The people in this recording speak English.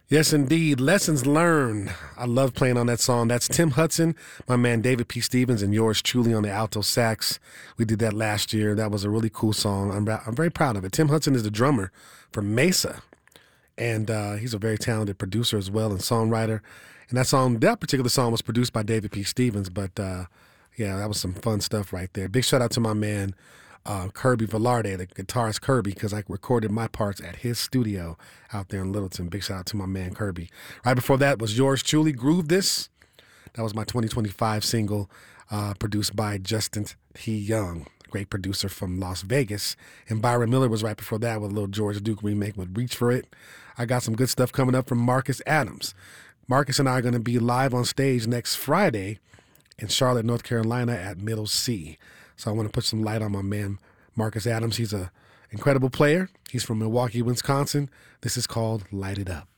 Yes, indeed. Lessons learned. I love playing on that song. That's Tim Hudson, my man David P. Stevens, and yours truly on the alto sax. We did that last year. That was a really cool song. I'm very proud of it. Tim Hudson is the drummer for Mesa, and he's a very talented producer as well and songwriter. And that particular song was produced by David P. Stevens, but yeah, that was some fun stuff right there. Big shout out to my man Kirby Velarde, the guitarist Kirby, because I recorded my parts at his studio out there in Littleton. Big shout out to my man Kirby. Right before that was yours truly, Groove This. That was my 2025 single produced by Justin T. Young, great producer from Las Vegas. And Byron Miller was right before that with a little George Duke remake with Reach For It. I got some good stuff coming up from Marcus Adams. Marcus and I are going to be live on stage next Friday in Charlotte, North Carolina at Middle C. So I want to put some light on my man, Marcus Adams. He's an incredible player. He's from Milwaukee, Wisconsin. This is called Light It Up.